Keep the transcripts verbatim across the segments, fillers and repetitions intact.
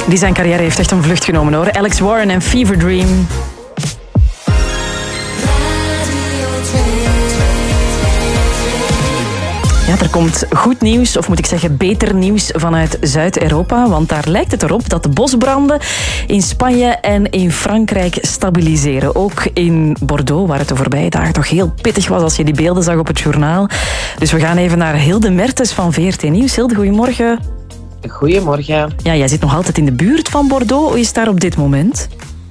Die zijn carrière heeft echt een vlucht genomen hoor. Alex Warren en Fever Dream. Ja, er komt goed nieuws, of moet ik zeggen beter nieuws vanuit Zuid-Europa. Want daar lijkt het erop dat de bosbranden in Spanje en in Frankrijk stabiliseren. Ook in Bordeaux, waar het de voorbije dagen toch heel pittig was als je die beelden zag op het journaal. Dus we gaan even naar Hilde Mertens van V R T Nieuws. Hilde, goedemorgen. Goedemorgen. Ja, jij zit nog altijd in de buurt van Bordeaux. Hoe is het daar op dit moment?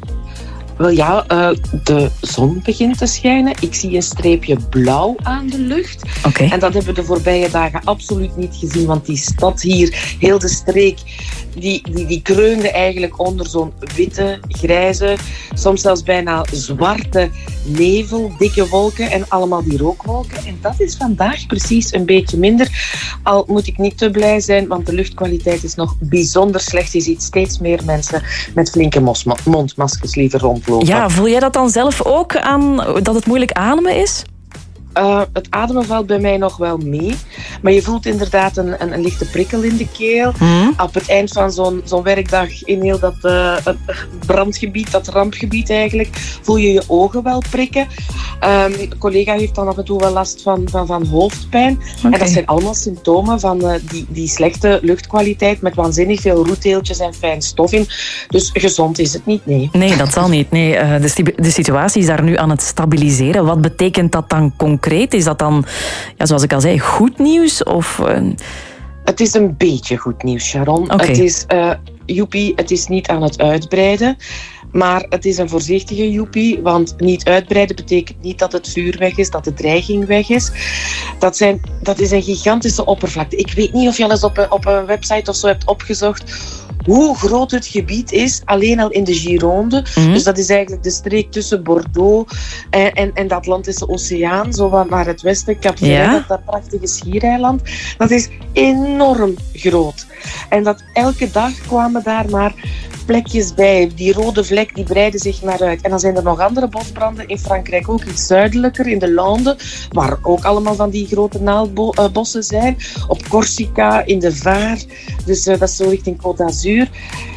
Wel ja, uh, de zon begint te schijnen. Ik zie een streepje blauw aan de lucht. Okay. En dat hebben we de voorbije dagen absoluut niet gezien. Want die stad hier, heel de streek, die, die, die kreunde eigenlijk onder zo'n witte, grijze, soms zelfs bijna zwarte nevel, dikke wolken en allemaal die rookwolken. En dat is vandaag precies een beetje minder. Al moet ik niet te blij zijn, want de luchtkwaliteit is nog bijzonder slecht. Je ziet steeds meer mensen met flinke mosma- mondmaskers liever rondlopen. Ja, voel jij dat dan zelf ook aan, dat het moeilijk ademen is? Uh, het ademen valt bij mij nog wel mee. Maar je voelt inderdaad een, een, een lichte prikkel in de keel. Mm. Op het eind van zo'n, zo'n werkdag in heel dat uh, brandgebied, dat rampgebied eigenlijk, voel je je ogen wel prikken. Um, een collega heeft dan af en toe wel last van, van, van hoofdpijn. Okay. En dat zijn allemaal symptomen van uh, die, die slechte luchtkwaliteit met waanzinnig veel roetdeeltjes en fijn stof in. Dus gezond is het niet, nee. Nee, dat zal niet. Nee, uh, de, sti- de situatie is daar nu aan het stabiliseren. Wat betekent dat dan concreet? Is dat dan, ja, zoals ik al zei, goed nieuws? Of, uh... Het is een beetje goed nieuws, Sharon. Okay. Het is, uh, joepie, het is niet aan het uitbreiden. Maar het is een voorzichtige joepie, want niet uitbreiden betekent niet dat het vuur weg is, dat de dreiging weg is. Dat, zijn, dat is een gigantische oppervlakte. Ik weet niet of je al eens op een, op een website of zo hebt opgezocht hoe groot het gebied is, alleen al in de Gironde. Mm-hmm. Dus dat is eigenlijk de streek tussen Bordeaux en, en, en de Atlantische Oceaan, zo naar het westen, Cap-Verde, ja? dat, dat prachtige schiereiland. Dat is enorm groot. En dat elke dag kwamen daar maar plekjes bij. Die rode vlek die breidde zich maar uit. En dan zijn er nog andere bosbranden in Frankrijk, ook iets zuidelijker, in de Lande, waar ook allemaal van die grote naaldbossen zijn. Op Corsica, in de Var. Dus uh, dat is zo richting Côte d'Azur.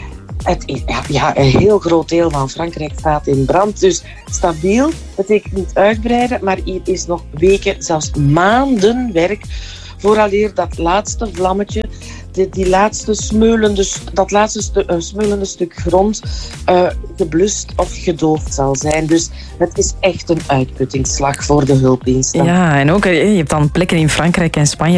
Het is, ja, ja, een heel groot deel van Frankrijk staat in brand. Dus stabiel betekent niet uitbreiden, maar hier is nog weken, zelfs maanden werk vooraleer dat laatste vlammetje, die, die laatste smeulende, dat laatste stu, uh, smeulende stuk grond uh, geblust of gedoofd zal zijn. Dus het is echt een uitputtingsslag voor de hulpdiensten. Ja, en ook, je hebt dan plekken in Frankrijk en Spanje